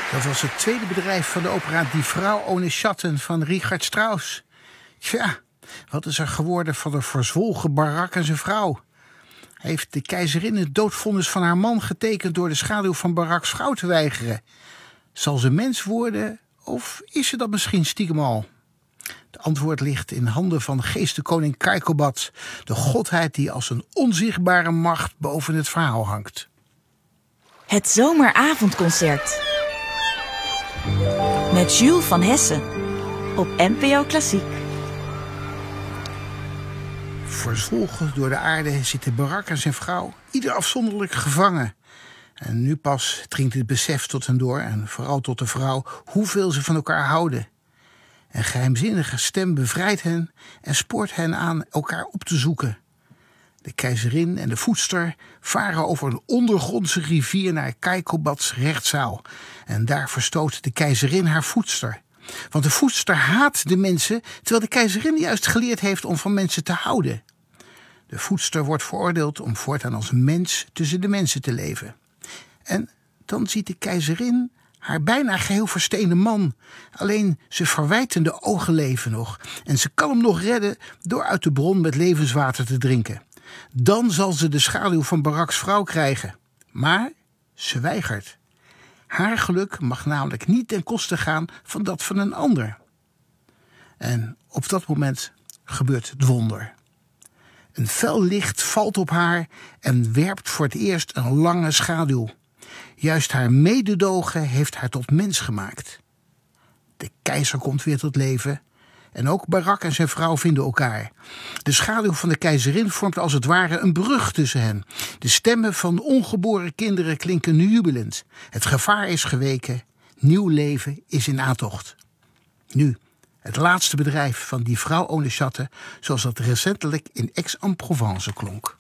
Dat was het tweede bedrijf van de opera Die Frau ohne Schatten van Richard Strauss. Tja, wat is er geworden van de verzwolgen Barak en zijn vrouw? Heeft de keizerin het doodvonnis van haar man getekend door de schaduw van Baraks vrouw te weigeren? Zal ze mens worden of is ze dat misschien stiekem al? Het antwoord ligt in handen van geestenkoning Kaikobad, de godheid die als een onzichtbare macht boven het verhaal hangt. Het zomeravondconcert met Jules van Hessen op NPO Klassiek. Verzwolgen door de aarde zitten Barak en zijn vrouw ieder afzonderlijk gevangen. En nu pas dringt het besef tot hen door, en vooral tot de vrouw, hoeveel ze van elkaar houden. Een geheimzinnige stem bevrijdt hen en spoort hen aan elkaar op te zoeken. De keizerin en de voedster varen over een ondergrondse rivier naar Kaikobads rechtszaal. En daar verstoot de keizerin haar voedster. Want de voedster haat de mensen, terwijl de keizerin juist geleerd heeft om van mensen te houden. De voedster wordt veroordeeld om voortaan als mens tussen de mensen te leven. En dan ziet de keizerin haar bijna geheel versteende man. Alleen zijn verwijtende ogen leven nog. En ze kan hem nog redden door uit de bron met levenswater te drinken. Dan zal ze de schaduw van Baraks vrouw krijgen. Maar ze weigert. Haar geluk mag namelijk niet ten koste gaan van dat van een ander. En op dat moment gebeurt het wonder. Een fel licht valt op haar en werpt voor het eerst een lange schaduw. Juist haar mededogen heeft haar tot mens gemaakt. De keizer komt weer tot leven. En ook Barak en zijn vrouw vinden elkaar. De schaduw van de keizerin vormt als het ware een brug tussen hen. De stemmen van ongeboren kinderen klinken nu jubelend. Het gevaar is geweken. Nieuw leven is in aantocht. Nu, het laatste bedrijf van Die Frau ohne Schatten, zoals dat recentelijk in Aix-en-Provence klonk.